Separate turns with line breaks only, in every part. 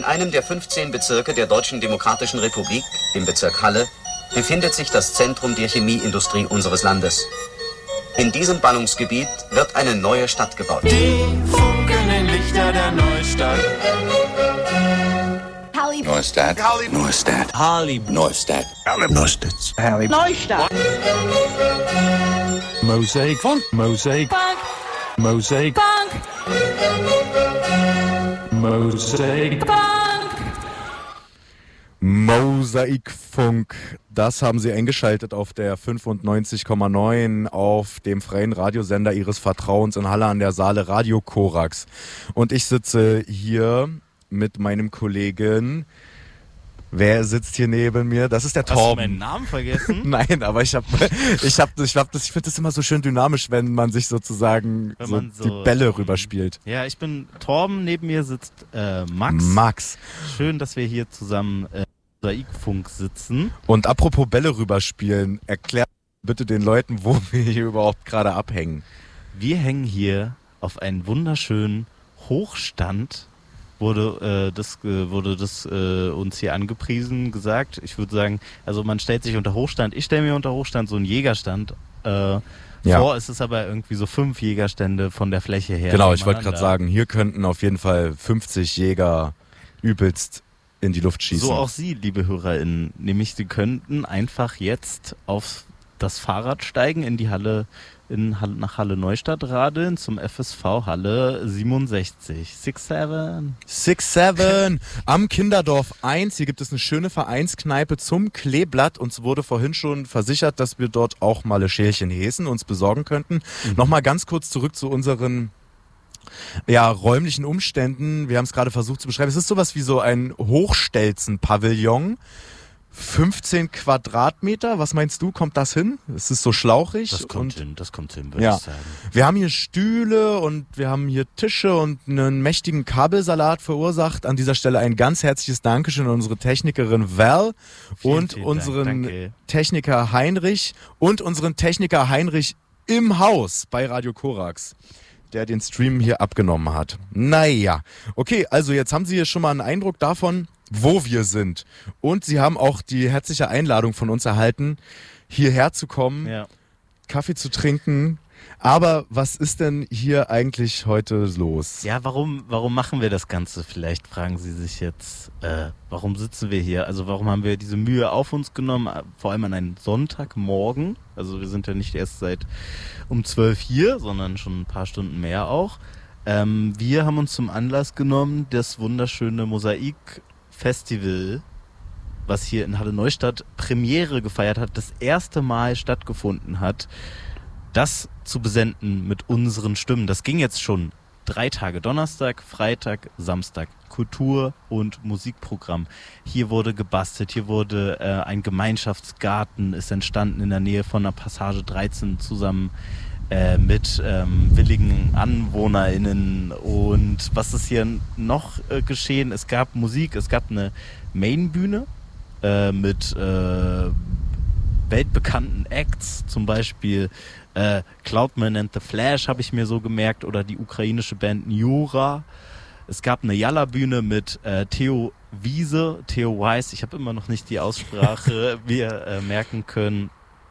In einem der 15 Bezirke der Deutschen Demokratischen Republik, im Bezirk Halle, befindet sich das Zentrum der Chemieindustrie unseres Landes. In diesem Ballungsgebiet wird eine neue Stadt gebaut.
Die funkelnden Lichter der Neustadt.
Neustadt. Neustadt. Neustadt. Neustadt.
Neustadt.
Mosaik Funk. Mosaik Funk. Mosaik Funk. Mosaik Funk.
Mosaikfunk, das haben Sie eingeschaltet auf der 95,9 auf dem freien Radiosender Ihres Vertrauens in Halle an der Saale Radio Korax. Und ich sitze hier mit meinem Kollegen. Wer sitzt hier neben mir? Das ist der Torben.
Hast du meinen Namen vergessen?
Nein, aber ich finde das immer so schön dynamisch, wenn man sich sozusagen die Bälle rüberspielt.
Ja, ich bin Torben, neben mir sitzt Max.
Max.
Schön, dass wir hier zusammen Mosaikfunk sitzen.
Und apropos Bälle rüberspielen, erklär bitte den Leuten, wo wir hier überhaupt gerade abhängen.
Wir hängen hier auf einen wunderschönen Hochstand. Wurde das uns hier angepriesen, gesagt. Ich würde sagen, also man stellt sich unter Hochstand, ich stelle mir unter Hochstand so einen Jägerstand vor. Es ist aber irgendwie so 5 Jägerstände von der Fläche her.
Genau, ich wollte gerade sagen, hier könnten auf jeden Fall 50 Jäger übelst in die Luft schießen.
So auch Sie, liebe HörerInnen. Nämlich Sie könnten einfach jetzt auf das Fahrrad steigen, in die Halle, nach Halle Neustadt radeln zum FSV Halle 67.
6-7 am Kinderdorf 1. Hier gibt es eine schöne Vereinskneipe zum Kleeblatt. Uns wurde vorhin schon versichert, dass wir dort auch mal ein Schälchen Häsen uns besorgen könnten. Nochmal ganz kurz zurück zu unseren räumlichen Umständen. Wir haben es gerade versucht zu beschreiben. Es ist sowas wie so ein Hochstelzen-Pavillon. 15 Quadratmeter, was meinst du, kommt das hin? Es ist so schlauchig.
Das kommt hin, würde ich sagen.
Wir haben hier Stühle und wir haben hier Tische und einen mächtigen Kabelsalat verursacht. An dieser Stelle ein ganz herzliches Dankeschön an unsere Technikerin Val und unseren Techniker Heinrich und unseren Techniker Heinrich im Haus bei Radio Korax, der den Stream hier abgenommen hat. Naja, okay, also jetzt haben Sie hier schon mal einen Eindruck davon, wo wir sind. Und Sie haben auch die herzliche Einladung von uns erhalten, hierher zu kommen, Kaffee zu trinken. Aber was ist denn hier eigentlich heute los?
Ja, warum machen wir das Ganze? Vielleicht fragen Sie sich jetzt, warum sitzen wir hier? Also warum haben wir diese Mühe auf uns genommen, vor allem an einem Sonntagmorgen? Also wir sind ja nicht erst seit um 12 hier, sondern schon ein paar Stunden mehr auch. Wir haben uns zum Anlass genommen, das wunderschöne Mosaik-Festival, was hier in Halle Neustadt Premiere gefeiert hat, das erste Mal stattgefunden hat, das zu besenden mit unseren Stimmen. Das ging jetzt schon 3 Tage, Donnerstag, Freitag, Samstag, Kultur- und Musikprogramm. Hier wurde gebastelt, hier wurde ein Gemeinschaftsgarten ist entstanden in der Nähe von der Passage 13 zusammen mit willigen AnwohnerInnen. Und was ist hier noch geschehen? Es gab Musik, es gab eine Mainbühne mit weltbekannten Acts, zum Beispiel Cloudman and the Flash habe ich mir so gemerkt, oder die ukrainische Band Njura. Es gab eine Jalla-Bühne mit Theo Weiss, ich habe immer noch nicht die Aussprache, wir merken können.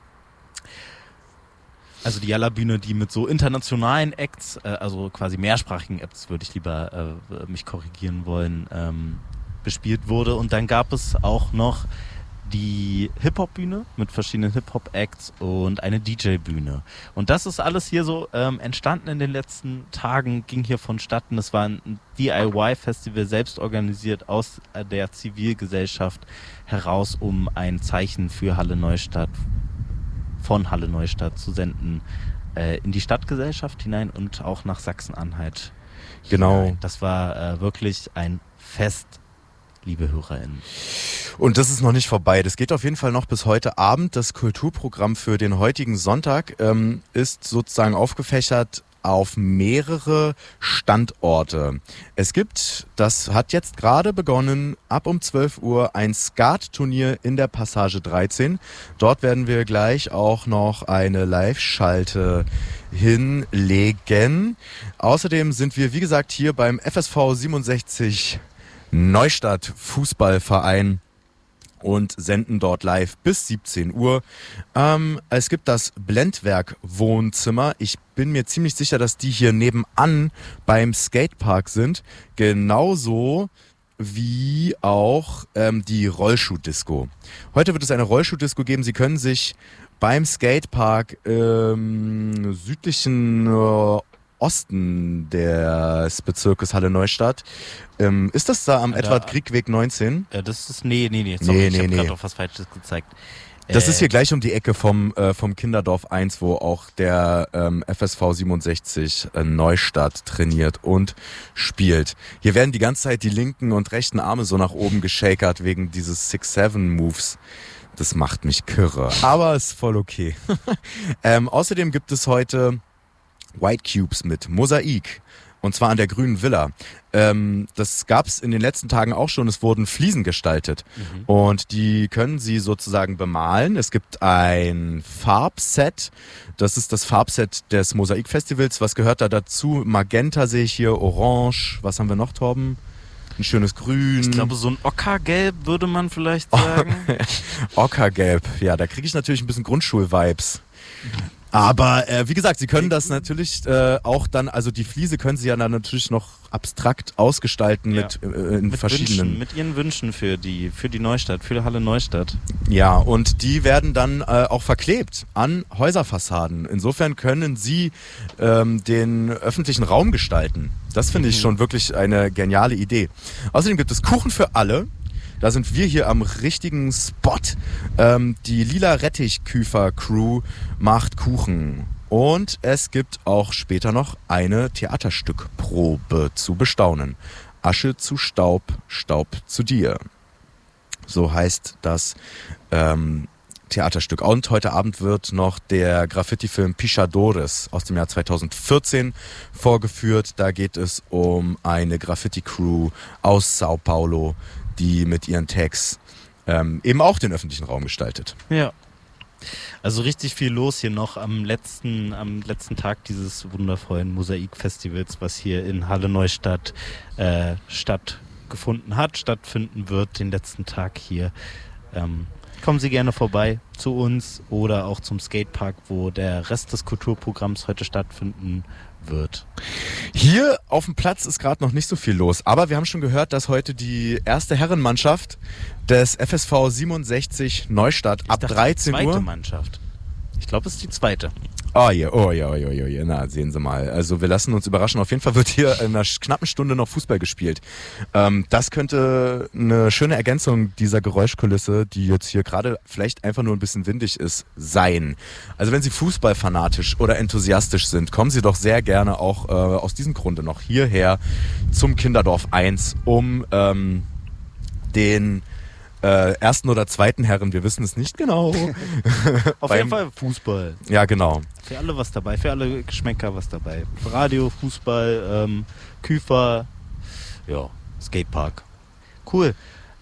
Also die Jalla-Bühne, die mit so internationalen Acts, also quasi mehrsprachigen Acts, würde ich lieber mich korrigieren wollen, bespielt wurde. Und dann gab es auch noch die Hip-Hop-Bühne mit verschiedenen Hip-Hop-Acts und eine DJ-Bühne. Und das ist alles hier so entstanden in den letzten Tagen, ging hier vonstatten. Es war ein DIY-Festival, selbst organisiert aus der Zivilgesellschaft heraus, um ein Zeichen für Halle Neustadt, von Halle Neustadt zu senden, in die Stadtgesellschaft hinein und auch nach Sachsen-Anhalt.
Genau.
Hinein. Das war wirklich ein Fest, liebe HörerInnen.
Und das ist noch nicht vorbei. Das geht auf jeden Fall noch bis heute Abend. Das Kulturprogramm für den heutigen Sonntag ist sozusagen aufgefächert auf mehrere Standorte. Es gibt, das hat jetzt gerade begonnen, ab um 12 Uhr ein Skat-Turnier in der Passage 13. Dort werden wir gleich auch noch eine Live-Schalte hinlegen. Außerdem sind wir, wie gesagt, hier beim FSV 67 Neustadt Fußballverein und senden dort live bis 17 Uhr. Es gibt das Blendwerk Wohnzimmer. Ich bin mir ziemlich sicher, dass die hier nebenan beim Skatepark sind. Genauso wie auch die Rollschuh-Disco. Heute wird es eine Rollschuh-Disco geben. Sie können sich beim Skatepark südlichen Osten des Bezirkes Halle-Neustadt. Ist das da am Edward-Kriegweg 19?
Das ist, nee. Sorry, ich habe gerade auf was Falsches gezeigt.
Das ist hier gleich um die Ecke vom Kinderdorf 1, wo auch der FSV 67 Neustadt trainiert und spielt. Hier werden die ganze Zeit die linken und rechten Arme so nach oben geschakert wegen dieses 6-7-Moves. Das macht mich kirre, aber ist voll okay. Außerdem gibt es heute White Cubes mit Mosaik. Und zwar an der Grünen Villa. Das gab's in den letzten Tagen auch schon. Es wurden Fliesen gestaltet. Und die können Sie sozusagen bemalen. Es gibt ein Farbset. Das ist das Farbset des Mosaikfestivals. Was gehört da dazu? Magenta sehe ich hier, Orange. Was haben wir noch, Torben? Ein schönes Grün.
Ich glaube, so ein Ockergelb würde man vielleicht sagen.
Ockergelb. Ja, da kriege ich natürlich ein bisschen Grundschul-Vibes. Aber wie gesagt, Sie können das natürlich auch dann, also die Fliese können Sie ja dann natürlich noch abstrakt ausgestalten mit verschiedenen...
Wünschen, mit Ihren Wünschen für die Neustadt, für die Halle Neustadt.
Ja, und die werden dann auch verklebt an Häuserfassaden. Insofern können Sie den öffentlichen Raum gestalten. Das finde ich schon wirklich eine geniale Idee. Außerdem gibt es Kuchen für alle. Da sind wir hier am richtigen Spot. Die Lila Rettichküfer-Crew macht Kuchen. Und es gibt auch später noch eine Theaterstückprobe zu bestaunen. Asche zu Staub, Staub zu dir. So heißt das Theaterstück. Und heute Abend wird noch der Graffiti-Film Pichadores aus dem Jahr 2014 vorgeführt. Da geht es um eine Graffiti-Crew aus Sao Paulo, die mit ihren Tags eben auch den öffentlichen Raum gestaltet.
Ja. Also richtig viel los hier noch am letzten Tag dieses wundervollen Mosaikfestivals, was hier in Halle Neustadt stattfinden wird, den letzten Tag hier. Kommen Sie gerne vorbei zu uns oder auch zum Skatepark, wo der Rest des Kulturprogramms heute stattfinden wird.
Hier auf dem Platz ist gerade noch nicht so viel los, aber wir haben schon gehört, dass heute die erste Herrenmannschaft des FSV 67 Neustadt ab 13 Uhr...
Die zweite Mannschaft. Ich glaube, es ist die zweite.
Oh ja. Na, sehen Sie mal. Also wir lassen uns überraschen. Auf jeden Fall wird hier in einer knappen Stunde noch Fußball gespielt. Das könnte eine schöne Ergänzung dieser Geräuschkulisse, die jetzt hier gerade vielleicht einfach nur ein bisschen windig ist, sein. Also wenn Sie fußballfanatisch oder enthusiastisch sind, kommen Sie doch sehr gerne auch aus diesem Grunde noch hierher zum Kinderdorf 1, um den ersten oder zweiten Herren, wir wissen es nicht genau.
Auf jeden Fall Fußball.
Ja, genau.
Für alle was dabei, für alle Geschmäcker was dabei. Radio, Fußball, Küfer, ja, Skatepark. Cool.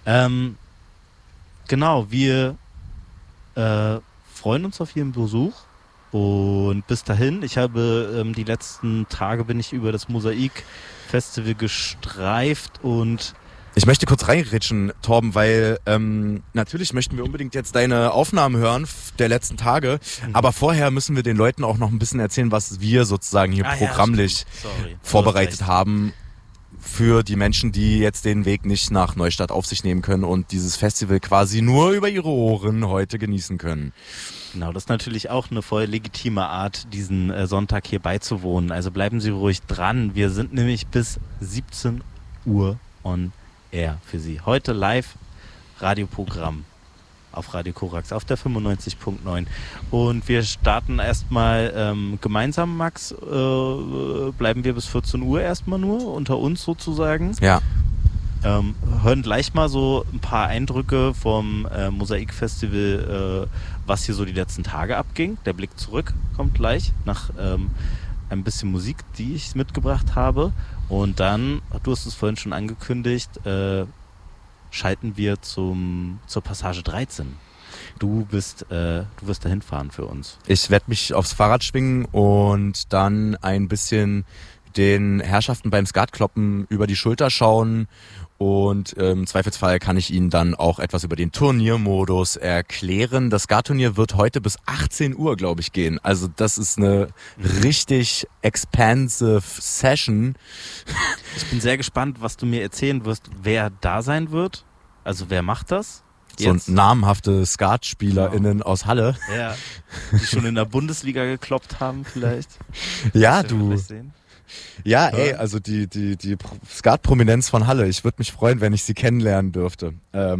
Genau, wir freuen uns auf Ihren Besuch. Und bis dahin, ich habe die letzten Tage bin ich über das Mosaik-Festival gestreift und
ich möchte kurz reinritschen, Torben, weil natürlich möchten wir unbedingt jetzt deine Aufnahmen hören der letzten Tage, aber vorher müssen wir den Leuten auch noch ein bisschen erzählen, was wir sozusagen hier programmlich vorbereitet haben für die Menschen, die jetzt den Weg nicht nach Neustadt auf sich nehmen können und dieses Festival quasi nur über ihre Ohren heute genießen können.
Genau, das ist natürlich auch eine voll legitime Art, diesen Sonntag hier beizuwohnen. Also bleiben Sie ruhig dran. Wir sind nämlich bis 17 Uhr on air für Sie. Heute live Radioprogramm auf Radio Korax auf der 95.9. Und wir starten erstmal gemeinsam, Max. Bleiben wir bis 14 Uhr erstmal nur unter uns sozusagen.
Ja.
Hören gleich mal so ein paar Eindrücke vom Mosaikfestival, was hier so die letzten Tage abging. Der Blick zurück kommt gleich nach ein bisschen Musik, die ich mitgebracht habe. Und dann, du hast es vorhin schon angekündigt, schalten wir zur Passage 13. Du wirst dahin fahren für uns.
Ich werde mich aufs Fahrrad schwingen und dann ein bisschen den Herrschaften beim Skatkloppen über die Schulter schauen und im Zweifelsfall kann ich Ihnen dann auch etwas über den Turniermodus erklären. Das Skatturnier wird heute bis 18 Uhr, glaube ich, gehen. Also das ist eine richtig expansive Session.
Ich bin sehr gespannt, was du mir erzählen wirst, wer da sein wird. Also wer macht das?
Jetzt. So namhafte SkatspielerInnen aus Halle.
Ja, die schon in der Bundesliga gekloppt haben vielleicht.
Ja, du. Ja, ey, also die Skat-Prominenz von Halle. Ich würde mich freuen, wenn ich sie kennenlernen dürfte.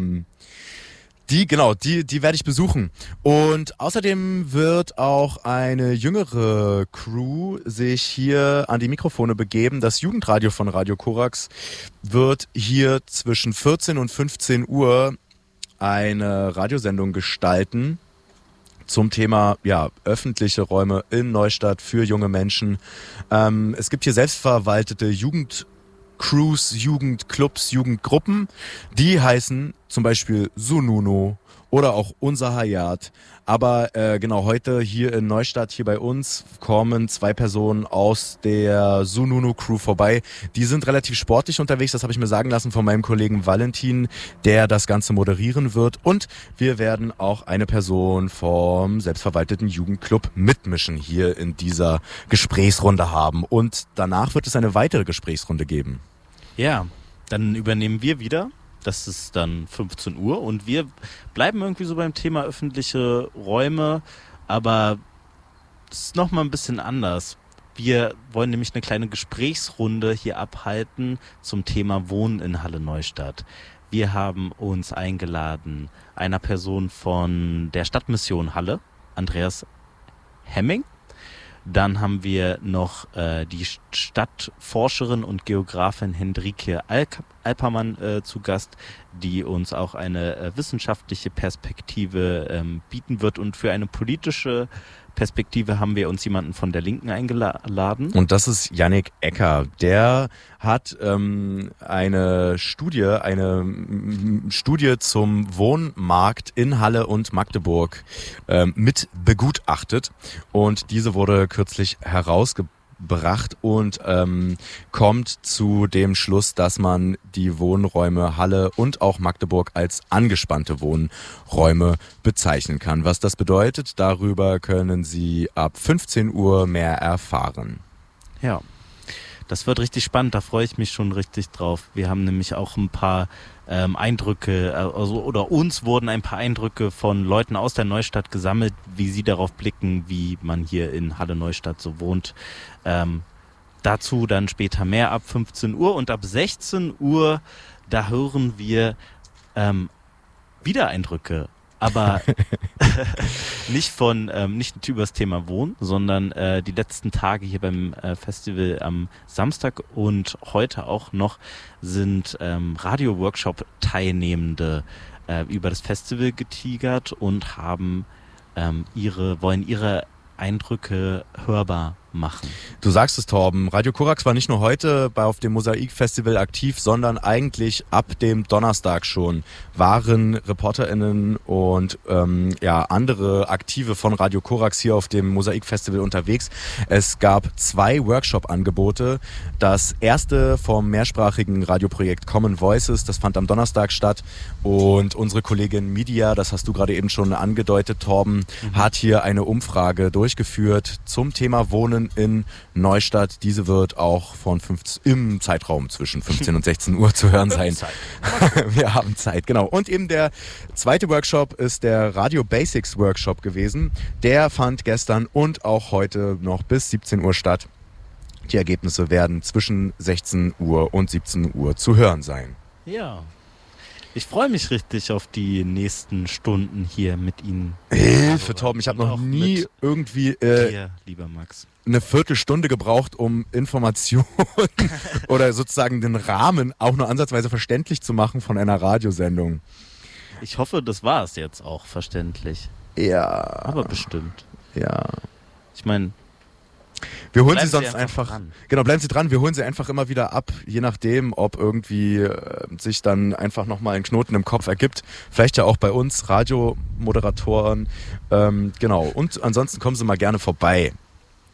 Die werde ich besuchen. Und außerdem wird auch eine jüngere Crew sich hier an die Mikrofone begeben. Das Jugendradio von Radio Korax wird hier zwischen 14 und 15 Uhr eine Radiosendung gestalten zum Thema öffentliche Räume in Neustadt für junge Menschen. Es gibt hier selbstverwaltete Jugendcrews, Jugendclubs, Jugendgruppen. Die heißen zum Beispiel Sununu oder auch Unser Hayat. Aber heute hier in Neustadt, hier bei uns, kommen 2 Personen aus der Sununu-Crew vorbei. Die sind relativ sportlich unterwegs, das habe ich mir sagen lassen von meinem Kollegen Valentin, der das Ganze moderieren wird. Und wir werden auch eine Person vom selbstverwalteten Jugendclub mitmischen hier in dieser Gesprächsrunde haben. Und danach wird es eine weitere Gesprächsrunde geben.
Ja, dann übernehmen wir wieder. Das ist dann 15 Uhr und wir bleiben irgendwie so beim Thema öffentliche Räume, aber es ist nochmal ein bisschen anders. Wir wollen nämlich eine kleine Gesprächsrunde hier abhalten zum Thema Wohnen in Halle Neustadt. Wir haben uns eingeladen, einer Person von der Stadtmission Halle, Andreas Hemming. Dann haben wir noch die Stadtforscherin und Geografin Hendrike Alpermann zu Gast, die uns auch eine wissenschaftliche Perspektive bieten wird. Und für eine politische Perspektive haben wir uns jemanden von der Linken eingeladen.
Und das ist Yannick Ecker. Der hat eine Studie zum Wohnmarkt in Halle und Magdeburg mit begutachtet. Und diese wurde kürzlich herausgebracht und kommt zu dem Schluss, dass man die Wohnräume Halle und auch Magdeburg als angespannte Wohnräume bezeichnen kann. Was das bedeutet, darüber können Sie ab 15 Uhr mehr erfahren.
Ja, das wird richtig spannend, da freue ich mich schon richtig drauf. Wir haben nämlich auch ein paar Eindrücke, uns wurden ein paar Eindrücke von Leuten aus der Neustadt gesammelt, wie sie darauf blicken, wie man hier in Halle Neustadt so wohnt. Dazu dann später mehr ab 15 Uhr und ab 16 Uhr, da hören wir wieder Eindrücke, aber nicht über das Thema Wohnen, sondern die letzten Tage hier beim Festival am Samstag und heute auch noch sind Radio-Workshop-Teilnehmende über das Festival getigert und wollen ihre Eindrücke hörbar machen.
Du sagst es, Torben. Radio Korax war nicht nur heute auf dem Mosaik-Festival aktiv, sondern eigentlich ab dem Donnerstag schon waren ReporterInnen und andere Aktive von Radio Korax hier auf dem Mosaik-Festival unterwegs. Es gab 2 Workshop-Angebote. Das erste vom mehrsprachigen Radioprojekt Common Voices, das fand am Donnerstag statt und unsere Kollegin Media, das hast du gerade eben schon angedeutet, Torben, hat hier eine Umfrage durchgeführt zum Thema Wohnen in Neustadt. Diese wird auch im Zeitraum zwischen 15 und 16 Uhr zu hören sein. Wir haben Zeit, genau. Und eben der zweite Workshop ist der Radio Basics Workshop gewesen. Der fand gestern und auch heute noch bis 17 Uhr statt. Die Ergebnisse werden zwischen 16 Uhr und 17 Uhr zu hören sein.
Ja. Ich freue mich richtig auf die nächsten Stunden hier mit Ihnen.
Hilfe, Torben, ich habe noch nie irgendwie
lieber Max,
eine Viertelstunde gebraucht, um Informationen oder sozusagen den Rahmen auch nur ansatzweise verständlich zu machen von einer Radiosendung.
Ich hoffe, das war es jetzt auch verständlich.
Ja.
Aber bestimmt.
Ja.
Ich meine,
wir holen sie sonst einfach genau, bleiben Sie dran, wir holen sie einfach immer wieder ab, je nachdem, ob irgendwie sich dann einfach nochmal ein Knoten im Kopf ergibt. Vielleicht ja auch bei uns, Radiomoderatoren. Genau, und ansonsten kommen Sie mal gerne vorbei.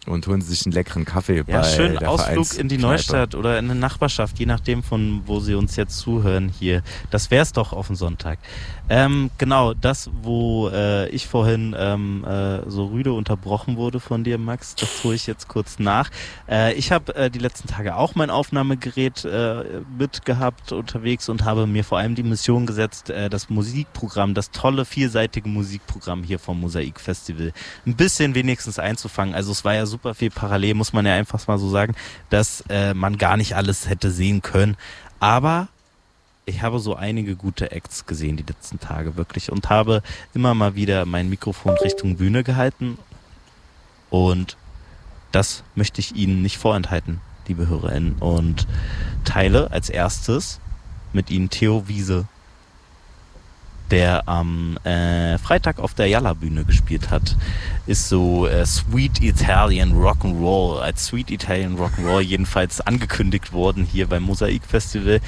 Und holen Sie sich einen leckeren Kaffee bei
schön
der
Ausflug in die Neustadt oder in eine Nachbarschaft, je nachdem von wo Sie uns jetzt zuhören hier. Das wär's doch auf den Sonntag. Genau, das, wo ich vorhin so rüde unterbrochen wurde von dir, Max, das tue ich jetzt kurz nach. Ich habe die letzten Tage auch mein Aufnahmegerät mitgehabt unterwegs und habe mir vor allem die Mission gesetzt, das Musikprogramm, das tolle, vielseitige Musikprogramm hier vom Mosaik Festival ein bisschen wenigstens einzufangen. Also es war ja super viel parallel, muss man ja einfach mal so sagen, dass man gar nicht alles hätte sehen können. Aber ich habe so einige gute Acts gesehen die letzten Tage wirklich und habe immer mal wieder mein Mikrofon Richtung Bühne gehalten und das möchte ich Ihnen nicht vorenthalten, liebe HörerInnen, und teile als erstes mit Ihnen Theo Wiese, der am Freitag auf der Jalla-Bühne gespielt hat. Ist so Sweet Italian Rock'n'Roll, als Sweet Italian Rock'n'Roll jedenfalls angekündigt worden hier beim Mosaik Festival.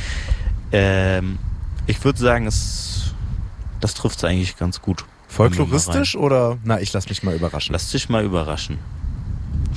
Ich würde sagen, das trifft es eigentlich ganz gut.
Folkloristisch oder? Na, ich lass mich mal überraschen.
Lass dich mal überraschen.